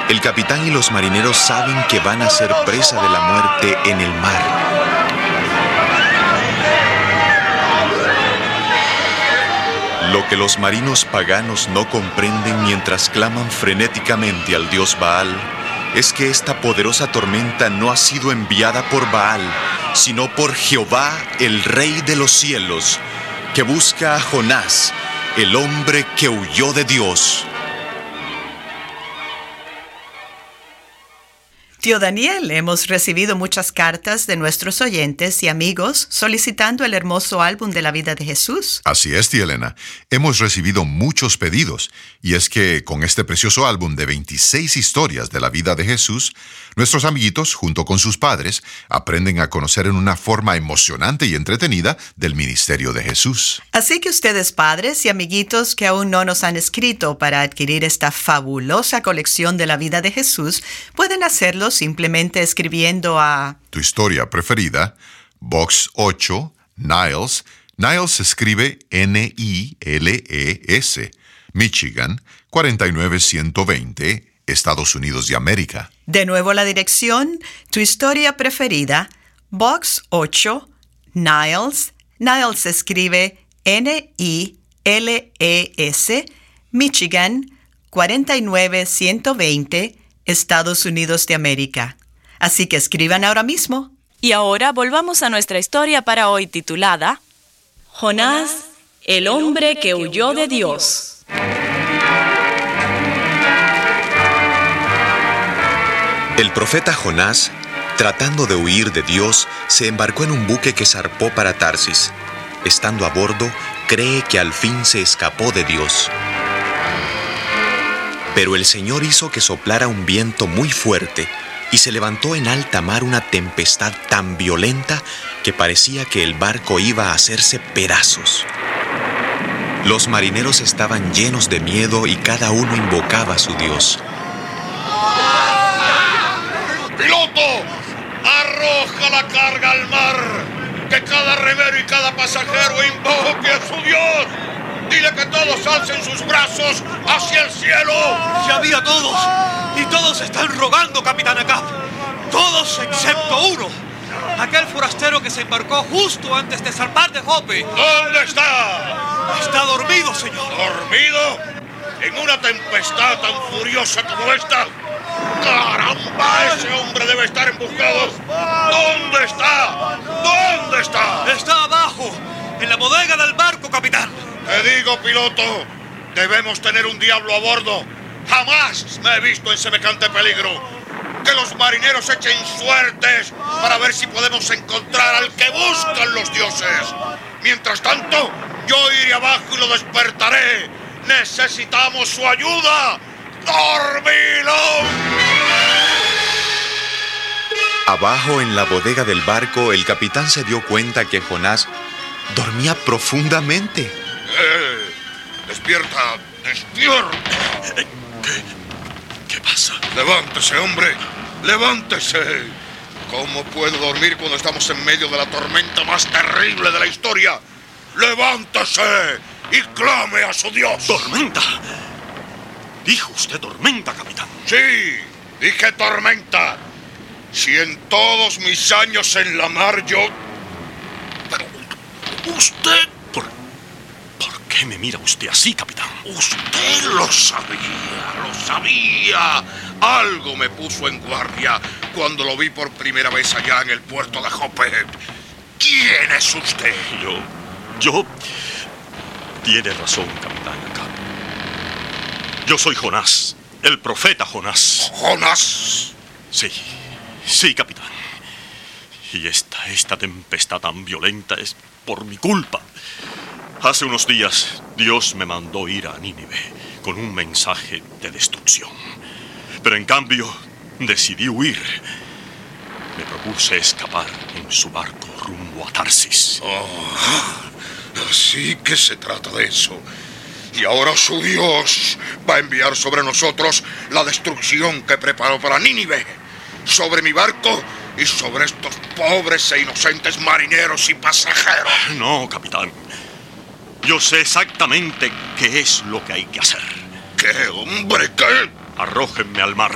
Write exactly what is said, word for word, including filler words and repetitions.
El capitán y los marineros saben que van a ser presa de la muerte en el mar. Lo que los marinos paganos no comprenden mientras claman frenéticamente al dios Baal es que esta poderosa tormenta no ha sido enviada por Baal, sino por Jehová, el Rey de los cielos, que busca a Jonás, el hombre que huyó de Dios. Tío Daniel, hemos recibido muchas cartas de nuestros oyentes y amigos solicitando el hermoso álbum de la vida de Jesús. Así es, tía Elena. Hemos recibido muchos pedidos, y es que con este precioso álbum de veintiséis historias de la vida de Jesús, nuestros amiguitos, junto con sus padres, aprenden a conocer en una forma emocionante y entretenida del ministerio de Jesús. Así que ustedes, padres y amiguitos que aún no nos han escrito para adquirir esta fabulosa colección de la vida de Jesús, pueden hacerlo simplemente escribiendo a Tu historia preferida, Box ocho, Niles. Niles se escribe N I L E S, Michigan, cuarenta y nueve ciento veinte, Estados Unidos de América. De nuevo la dirección, Tu historia preferida, Box ocho, Niles. Niles se escribe N I L E S, Michigan, cuarenta y nueve ciento veinte, Estados Unidos de América. Así que escriban ahora mismo. Y ahora volvamos a nuestra historia para hoy titulada Jonás, el hombre que huyó de Dios. El profeta Jonás, tratando de huir de Dios, se embarcó en un buque que zarpó para Tarsis. Estando a bordo, cree que al fin se escapó de Dios. Pero el Señor hizo que soplara un viento muy fuerte y se levantó en alta mar una tempestad tan violenta que parecía que el barco iba a hacerse pedazos. Los marineros estaban llenos de miedo y cada uno invocaba a su Dios. ¡Piloto! ¡Arroja la carga al mar! ¡Que cada remero y cada pasajero invoque a su Dios! ¡Dile que todos alcen sus brazos hacia el cielo! ¡Ya había todos! ¡Y todos están rogando, Capitán Acab! ¡Todos excepto uno! Aquel forastero que se embarcó justo antes de zarpar de Jope. ¿Dónde está? Está dormido, señor. ¿Dormido? ¿En una tempestad tan furiosa como esta? ¡Caramba! Ese hombre debe estar emboscado. ¿Dónde está? ¿Dónde está? Está abajo, en la bodega del barco, capitán. Te digo, piloto, debemos tener un diablo a bordo. Jamás me he visto en semejante peligro. Que los marineros echen suertes para ver si podemos encontrar al que buscan los dioses. Mientras tanto, yo iré abajo y lo despertaré. Necesitamos su ayuda. ¡Dormilón! Abajo en la bodega del barco, el capitán se dio cuenta que Jonás dormía profundamente. Eh, despierta, despierta. ¿Qué? ¿Qué pasa? Levántese, hombre, levántese. ¿Cómo puedo dormir cuando estamos en medio de la tormenta más terrible de la historia? ¡Levántese y clame a su Dios! ¿Tormenta? ¿Dijo usted tormenta, capitán? Sí, dije tormenta. Si en todos mis años en la mar yo... Pero usted... ¿Por, ¿Por qué me mira usted así, capitán? Usted lo sabía, lo sabía. Algo me puso en guardia cuando lo vi por primera vez allá en el puerto de Jope. ¿Quién es usted? Yo... Yo... Tiene razón, capitán Acab. Yo soy Jonás, el profeta Jonás. ¿Jonás? Sí, sí, capitán. Y esta, esta tempestad tan violenta es por mi culpa. Hace unos días, Dios me mandó ir a Nínive con un mensaje de destrucción. Pero en cambio, decidí huir. Me propuse escapar en su barco rumbo a Tarsis. Oh, así que se trata de eso. Y ahora su Dios va a enviar sobre nosotros la destrucción que preparó para Nínive, sobre mi barco y sobre estos pobres e inocentes marineros y pasajeros. No, capitán. Yo sé exactamente qué es lo que hay que hacer. ¿Qué, hombre, qué? Arrójenme al mar.